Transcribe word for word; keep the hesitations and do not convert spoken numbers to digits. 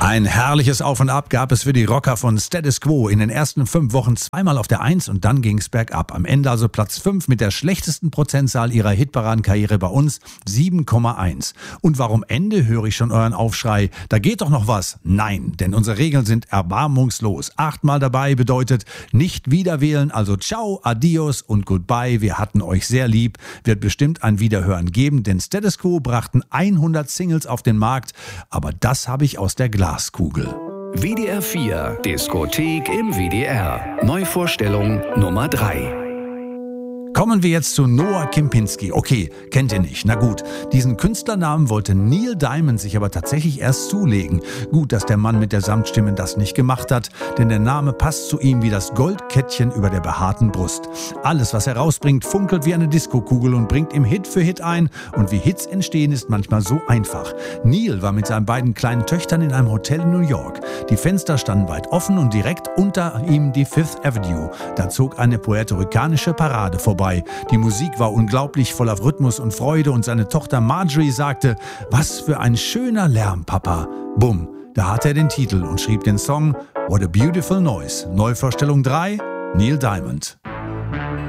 Ein herrliches Auf und Ab gab es für die Rocker von Status Quo. In den ersten fünf Wochen zweimal auf der Eins und dann ging's bergab. Am Ende also Platz fünf mit der schlechtesten Prozentzahl ihrer Hitparadenkarriere bei uns, sieben Komma eins. Und warum Ende, höre ich schon euren Aufschrei. Da geht doch noch was. Nein, denn unsere Regeln sind erbarmungslos. Achtmal dabei bedeutet nicht wieder wählen, also ciao, adios und goodbye. Wir hatten euch sehr lieb. Wird bestimmt ein Wiederhören geben, denn Status Quo brachten hundert Singles auf den Markt. Aber das habe ich aus der Glaskugel. W D R vier, Diskothek im W D R. Neuvorstellung Nummer drei. Kommen wir jetzt zu Noah Kempinski. Okay, kennt ihr nicht. Na gut, diesen Künstlernamen wollte Neil Diamond sich aber tatsächlich erst zulegen. Gut, dass der Mann mit der Samtstimme das nicht gemacht hat, denn der Name passt zu ihm wie das Goldkettchen über der behaarten Brust. Alles, was er rausbringt, funkelt wie eine Diskokugel und bringt ihm Hit für Hit ein. Und wie Hits entstehen, ist manchmal so einfach. Neil war mit seinen beiden kleinen Töchtern in einem Hotel in New York. Die Fenster standen weit offen und direkt unter ihm die Fifth Avenue. Da zog eine puerto-ricanische Parade vorbei. Die Musik war unglaublich voller Rhythmus und Freude und seine Tochter Marjorie sagte, was für ein schöner Lärm, Papa. Bumm, da hatte er den Titel und schrieb den Song What a Beautiful Noise. Neuvorstellung drei, Neil Diamond.